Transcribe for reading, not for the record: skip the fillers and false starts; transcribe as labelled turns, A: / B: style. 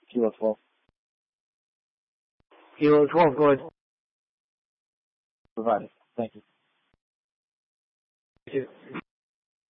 A: Kilo 12.
B: Kilo 12, go ahead.
A: Provided. Thank you.